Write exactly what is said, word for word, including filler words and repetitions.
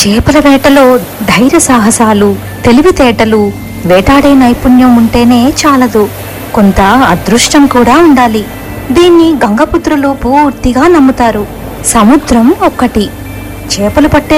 చేపల వేటలో ధైర్య సాహసాలు, తెలివితేటలు, వేటాడే నైపుణ్యం ఉంటేనే చాలదు, కొంత అదృష్టం కూడా ఉండాలి. దీన్ని గంగపుత్రులు పూర్తిగా నమ్ముతారు. సముద్రం ఒక్కటి, చేపలు పట్టే